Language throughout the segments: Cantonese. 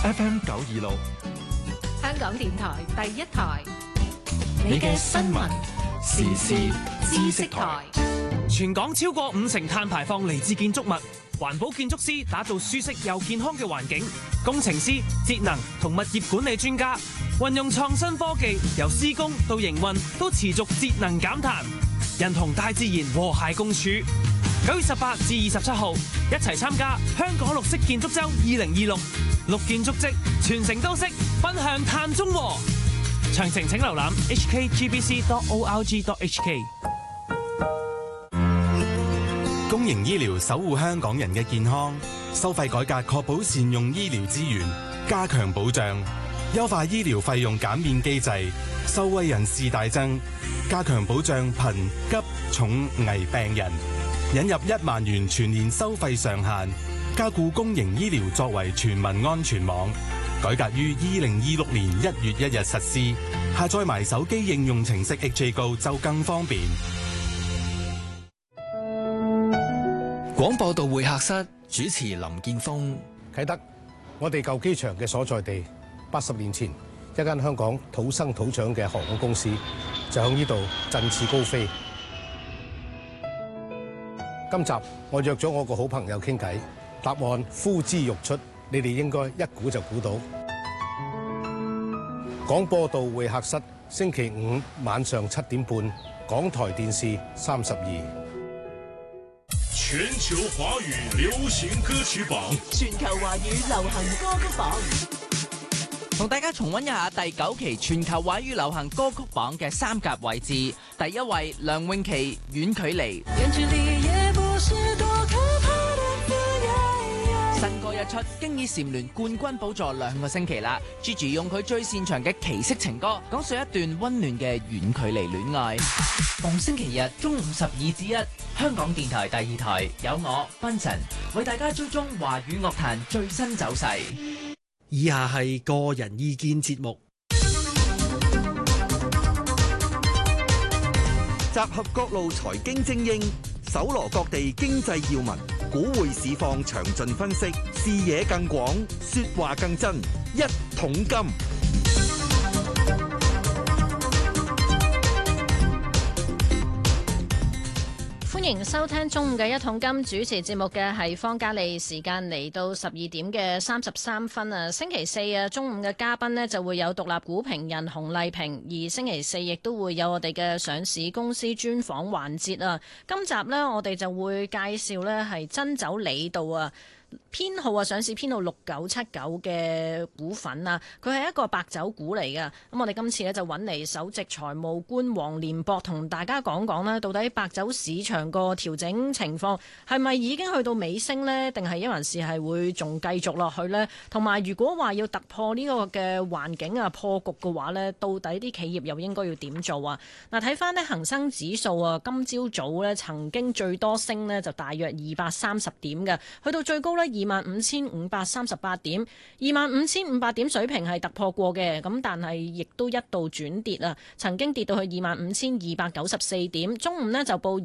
FM 926， 香港電台第一台， 你嘅新聞時事知識台。 全港超過50%碳排放嚟自建築物，環保建築師打造舒適又健康嘅環境，工程師、節能同物業管理專家運用創新科技，由施工到營運都持續節能減碳，人同大自然和諧共處。9月18至27號，一齊參加香港綠色建築週2026，綠建築跡，全城都識，奔向碳中和。詳情請瀏覽 hkgbc.org.hk。 公營醫療守護香港人嘅健康，收費改革確保善用醫療資源，加強保障，優化醫療費用減免機制，受惠人士大增，加強保障貧急重危病人，引入1萬元全年收費上限，加固公營醫療作為全民安全網，改革於2026年1月1日實施，下載埋手機應用程式 HA Go 就更方便。 廣播道會客室主持林建峰。 啟德，我哋舊機場嘅所在地，80年前一間香港土生土長嘅航空公司就喺呢度振翅高飛。今集我約咗我個好朋友傾偈，答案呼之欲出，你哋應該一估就估到。廣播道會客室，星期五晚上7點半，港台電視32。 全球華語流行歌曲榜， 全球華語流行歌曲榜，同大家重溫一下第9期全球華語流行歌曲榜嘅3甲位置。第一位梁詠琪，遠距離。新歌一出，經已蟬聯冠軍寶座2個星期啦。Gigi 用佢最擅長嘅奇色情歌，講述一段溫暖嘅遠距離戀愛。逢星期日中午12至1，香港電台第2台有我賓晨為大家追蹤華語樂壇最新走勢。 以下係個人意見節目， 集合各路財經精英，搜羅各地經濟要聞，股匯市況詳盡分析，視野更廣，說話更真，一桶金。 歡迎收聽中午嘅一桶金，主持節目嘅係方嘉莉。時間嚟到12點嘅33分啊！星期四啊，中午嘅嘉賓呢就會有獨立股評人洪麗萍，而星期四亦都會有我哋嘅上市公司專訪環節啊。今集呢，我哋就會介紹呢係珍酒李渡啊。編號啊，上市編號6979嘅股份啊，佢係一個白酒股嚟嘅。咁我哋今次呢，就揾嚟首席財務官黃連博同大家講講啦，到底白酒市場個調整情況係咪已經去到尾聲呢？定係一還是係會仲繼續落去呢？同埋如果話要突破呢個嘅環境啊，破局嘅話呢，到底啲企業又應該要點做啊？嗱，睇翻呢恒生指數啊，今朝早呢曾經最多升呢就大約230點嘅，去到最高呢25,538點，25,500點水平係突破過嘅，咁但係亦都一度轉跌啊，曾經跌到去25,294點，中午呢就報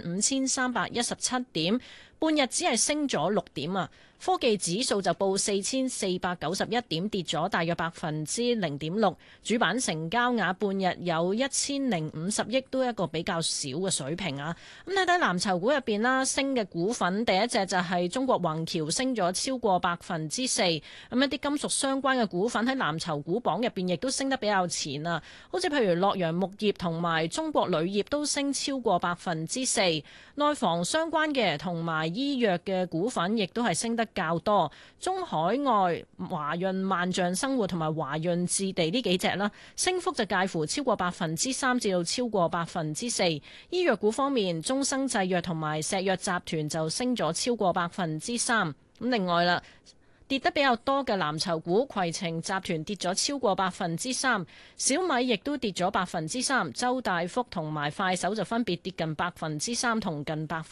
25,317點，半日只係升咗6點啊。科技指數就報4,491點，跌咗大約0.6%。主板成交額半日有1,050億，都係一個比較少嘅水平啊。咁睇睇藍籌股入邊啦，升嘅股份第一隻就係中國宏橋，升咗超過4%。咁一啲金屬相關嘅股份喺藍籌股榜入邊亦都升得比較前啊。好似譬如洛陽木業同埋中國鋁業都升超過4%。內房相關嘅同埋醫藥嘅股份亦都係升得較多，中海外、華潤萬象生活同埋華潤置地呢幾隻啦，升幅就介乎超過3%至到超過4%。醫藥股方面，中生製藥同埋石藥集團就升咗超過3%。咁另外啦，跌得比較多嘅藍籌股，攜程集團跌咗超過3%，小米亦都跌咗3%，周大福同埋快手就分別跌近3%同近